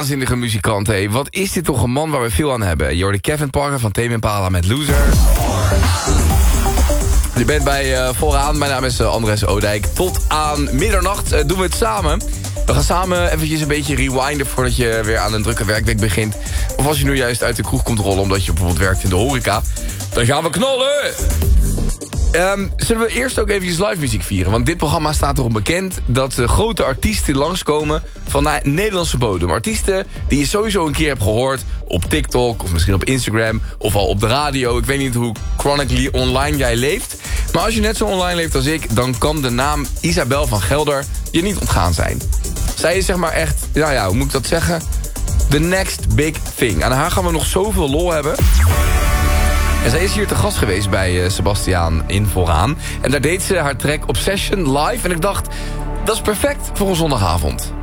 waanzinnige muzikant, hé. Wat is dit toch een man waar we veel aan hebben. Je hoorde Kevin Parker van Tame Impala met Loser. Je bent bij Vooraan. Mijn naam is Andres Oudijk. Tot aan middernacht doen we het samen. We gaan samen eventjes een beetje rewinden voordat je weer aan een drukke werkweek begint. Of als je nu juist uit de kroeg komt rollen omdat je bijvoorbeeld werkt in de horeca. Dan gaan we knallen! Zullen we eerst ook eventjes live muziek vieren? Want dit programma staat erom bekend dat grote artiesten langskomen van Nederlandse bodem. Artiesten die je sowieso een keer hebt gehoord op TikTok of misschien op Instagram of al op de radio. Ik weet niet hoe chronically online jij leeft. Maar als je net zo online leeft als ik, dan kan de naam Isabel van Gelder je niet ontgaan zijn. Zij is zeg maar echt, nou ja, hoe moet ik dat zeggen? The next big thing. Aan haar gaan we nog zoveel lol hebben. En zij is hier te gast geweest bij Sebastiaan in Vooraan. En daar deed ze haar track Obsession live. En ik dacht, dat is perfect voor een zondagavond.